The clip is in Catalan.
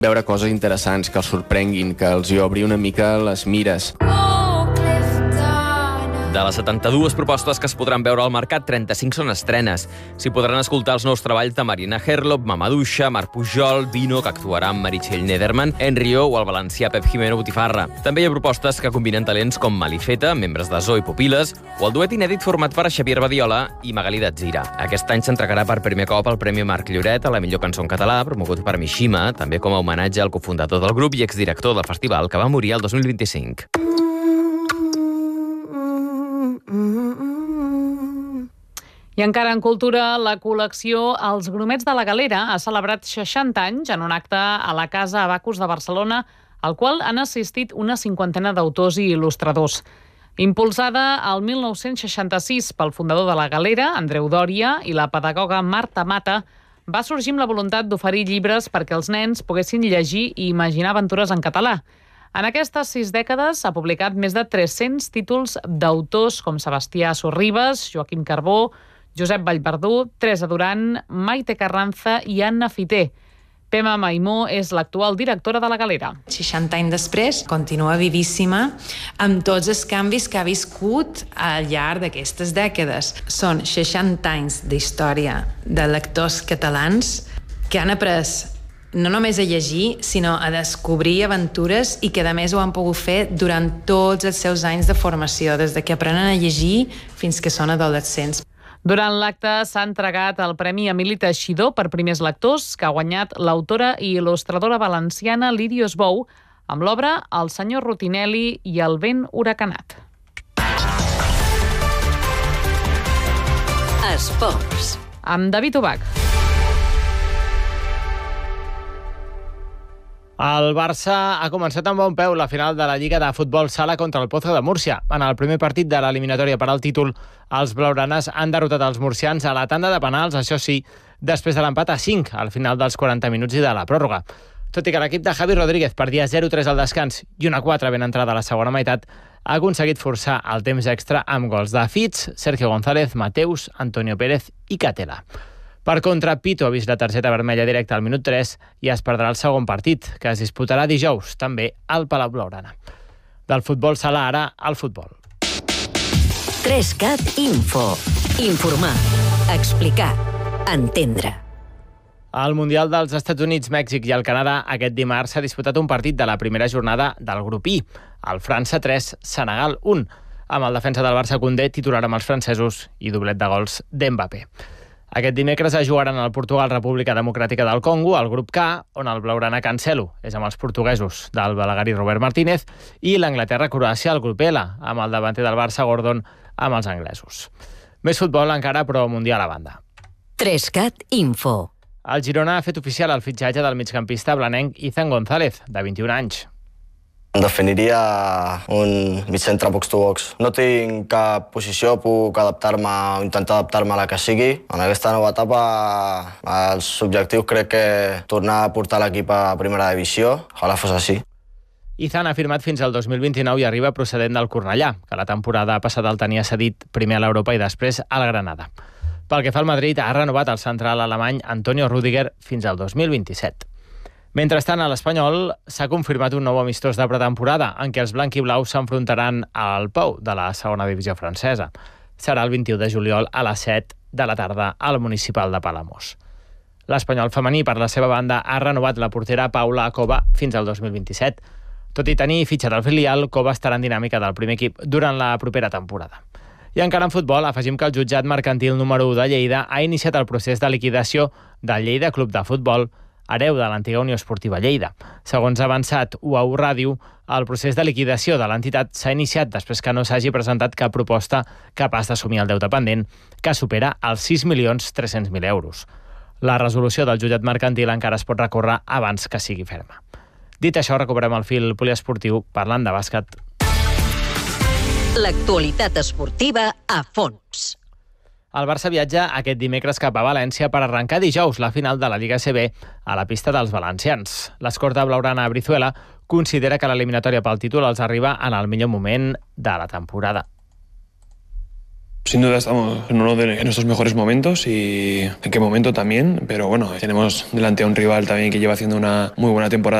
Veure coses interessants, que els sorprenguin, que els hi obri una mica les mires. De les 72 propostes que es podran veure al mercat, 35 són estrenes. S'hi podran escoltar els nous treballs de Marina Herlop, Mamadouxa, Marc Pujol, Dino, que actuarà amb Meritxell Nederman, Enrio o el valencià Pep Jimeno Botifarra. També hi ha propostes que combinen talents com Malifeta, membres de Zoo i Pupiles, o el duet inèdit format per Xavier Badiola i Magalí Datzira. Aquest any s'entregarà per primer cop el Premi Marc Lloret a la millor cançó en català, promogut per Mishima, també com a homenatge al cofundador del grup i exdirector del festival, que va morir el 2025. I encara en cultura, la col·lecció Els Grumets de la Galera ha celebrat 60 anys en un acte a la Casa Abacus de Barcelona, al qual han assistit una cinquantena d'autors i il·lustradors. Impulsada al 1966 pel fundador de la Galera, Andreu Dòria, i la pedagoga Marta Mata, va sorgir amb la voluntat d'oferir llibres perquè els nens poguessin llegir i imaginar aventures en català. En aquestes 6 dècades ha publicat més de 300 títols d'autors com Sebastià Sorribes, Joaquim Carbó, Josep Vallverdú, Teresa Duran, Maite Carranza i Anna Fité. Pema Maimó és l'actual directora de la Galera. 60 anys després, continua vivíssima amb tots els canvis que ha viscut al llarg d'aquestes dècades. Són 60 anys d'història de lectors catalans que han après no només a llegir, sinó a descobrir aventures i que, a més, ho han pogut fer durant tots els seus anys de formació, des de que aprenen a llegir fins que són adolescents. Durant l'acte s'ha entregat el Premi Emili Teixidor per primers lectors, que ha guanyat l'autora i il·lustradora valenciana Lírios Bou, amb l'obra El senyor Rutinelli i el vent huracanat. Esports. Amb David Ubach. El Barça ha començat amb bon peu la final de la Lliga de Futbol Sala contra el Pozo de Múrcia. En el primer partit de l'eliminatòria per al títol, els blaugranes han derrotat els murcians a la tanda de penals, això sí, després de l'empat a 5 al final dels 40 minuts i de la pròrroga. Tot i que l'equip de Javi Rodríguez perdia 0-3 al descans i una 4 ben entrada a la segona meitat, ha aconseguit forçar el temps extra amb gols de Fitz, Sergio González, Mateus, Antonio Pérez i Catela. Per contra, Pito ha vist la targeta vermella directa al minut 3 i es perdrà el segon partit, que es disputarà dijous, també al Palau Blaugrana. Del futbol sala ara al futbol. 3CAT Info. Informar, explicar, entendre. Al Mundial dels Estats Units, Mèxic i el Canadà aquest dimarts s'ha disputat un partit de la primera jornada del grup I, el França 3, Senegal 1, amb el defensa del Barça Koundé titular amb els francesos i doblet de gols d'Mbappé. Aquest dimecres es jugaran al Portugal República Democràtica del Congo, al grup K, on el blaugrana Cancelo és amb els portuguesos del Balaguer Robert Martínez, i l'Anglaterra-Croàcia al grup L, amb el davanter del Barça Gordon amb els anglesos. Més futbol encara, però mundial a banda. 3CAT Info. El Girona ha fet oficial el fitxatge del migcampista blanenc Izan González, de 21 anys. Em definiria un migcentre box-to-box. No tinc cap posició, puc adaptar-me o intentar adaptar-me a la que sigui. En aquesta nova etapa els objectius crec que tornar a portar l'equip a primera divisió. Ojalà fos així. Izan ha firmat fins al 2029 i arriba procedent del Cornellà, que la temporada passada el tenia cedit primer a l'Europa i després al Granada. Pel que fa al Madrid, ha renovat el central alemany Antonio Rüdiger fins al 2027. Mentrestant, a l'Espanyol s'ha confirmat un nou amistós de pretemporada en què els blanc i blaus s'enfrontaran al Pou de la segona divisió francesa. Serà el 21 de juliol a les 7 de la tarda al municipal de Palamós. L'Espanyol femení, per la seva banda, ha renovat la portera Paula Cova fins al 2027. Tot i tenir fitxa del filial, Cova estarà en dinàmica del primer equip durant la propera temporada. I encara en futbol, afegim que el jutjat mercantil número 1 de Lleida ha iniciat el procés de liquidació del Lleida Club de Futbol, hereu de l'antiga Unió Esportiva Lleida. Segons ha avançat UAU Ràdio, el procés de liquidació de l'entitat s'ha iniciat després que no s'hagi presentat cap proposta capaç d'assumir el deute pendent, que supera els 6.300.000 euros. La resolució del jutjat mercantil encara es pot recórrer abans que sigui ferma. Dit això, recuperem el fil poliesportiu parlant de bàsquet. L'actualitat esportiva a fons. El Barça viatja aquest dimecres cap a València per arrencar dijous la final de la Lliga CB a la pista dels valencians. L'escorta blaugrana Brizuela considera que l'eliminatòria pel títol els arriba en el millor moment de la temporada. Sin duda estamos en uno de nuestros mejores momentos y en qué momento también, pero bueno, tenemos delante a un rival también que lleva haciendo una muy buena temporada